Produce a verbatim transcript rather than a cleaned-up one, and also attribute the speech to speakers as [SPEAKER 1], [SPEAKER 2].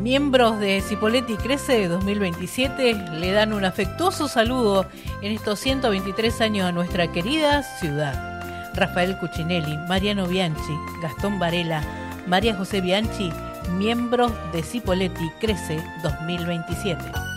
[SPEAKER 1] Miembros de Cipolletti Crece dos mil veintisiete le dan un afectuoso saludo en estos ciento veintitrés años a nuestra querida ciudad. Rafael Cuccinelli, Mariano Bianchi, Gastón Varela, María José Bianchi, miembros de Cipolletti Crece dos mil veintisiete.